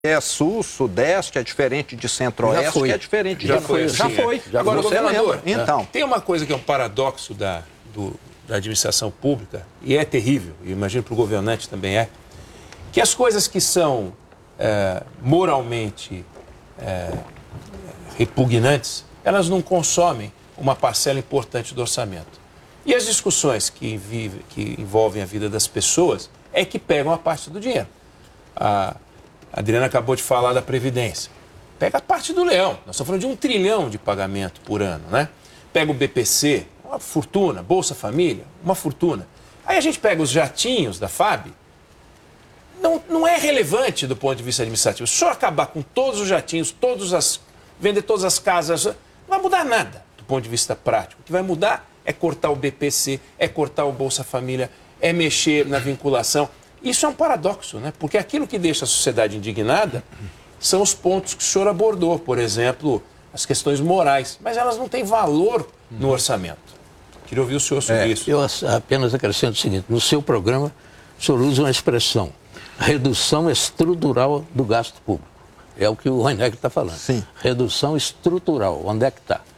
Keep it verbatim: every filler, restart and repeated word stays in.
é sul, sudeste, é diferente de centro-oeste, que é diferente já de... Foi já assim, foi. É. Já Agora, foi. governador, então... Tem uma coisa que é um paradoxo da, do, da administração pública, e é terrível, e imagino para o governante também é, que as coisas que são é, moralmente é, repugnantes, elas não consomem uma parcela importante do orçamento. E as discussões que, vive, que envolvem a vida das pessoas é que pegam a parte do dinheiro. A Adriana acabou de falar da Previdência. Pega a parte do leão. Nós estamos falando de um trilhão de pagamento por ano, né? Pega o B P C, uma fortuna. Bolsa Família, uma fortuna. Aí a gente pega os jatinhos da F A B. Não, não é relevante do ponto de vista administrativo. Se o senhor acabar com todos os jatinhos, todas as, vender todas as casas, não vai mudar nada do ponto de vista prático. O que vai mudar é cortar o B P C, é cortar o Bolsa Família, é mexer na vinculação. Isso é um paradoxo, né? Porque aquilo que deixa a sociedade indignada são os pontos que o senhor abordou, por exemplo, as questões morais, mas elas não têm valor no orçamento. Queria ouvir o senhor sobre é, isso. Eu apenas acrescento o seguinte, no seu programa, o senhor usa uma expressão, redução estrutural do gasto público. É o que o Roinegger está falando. Sim. Redução estrutural, onde é que está?